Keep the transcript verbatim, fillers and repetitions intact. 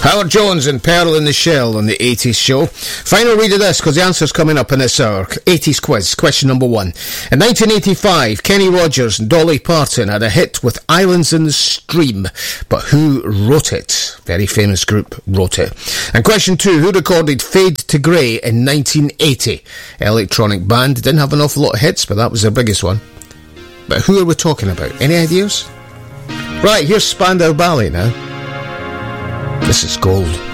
Howard Jones and Pearl in the Shell on the eighties show. Final read of this, because the answer's coming up in this hour. eighties quiz, question number one. In nineteen eighty-five, Kenny Rogers and Dolly Parton had a hit with Islands in the Stream, but who wrote it? Very famous group wrote it. And question two, who recorded Fade to Grey in nineteen eighty? Electronic band, didn't have an awful lot of hits, but that was their biggest one. But who are we talking about? Any ideas? Right, here's Spandau Ballet now. This is gold.